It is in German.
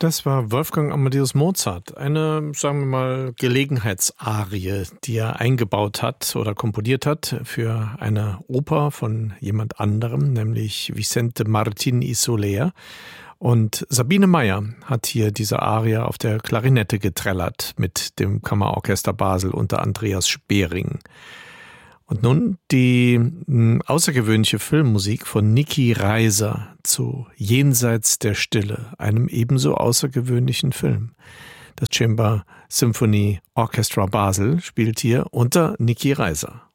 Das war Wolfgang Amadeus Mozart, eine, sagen wir mal, Gelegenheitsarie, die er eingebaut hat oder komponiert hat für eine Oper von jemand anderem, nämlich Vicente Martín y Soler. Und Sabine Meyer hat hier diese Arie auf der Klarinette getrellert mit dem Kammerorchester Basel unter Andreas Spering. Und nun die außergewöhnliche Filmmusik von Niki Reiser zu Jenseits der Stille, einem ebenso außergewöhnlichen Film. Das Chamber Symphony Orchestra Basel spielt hier unter Niki Reiser.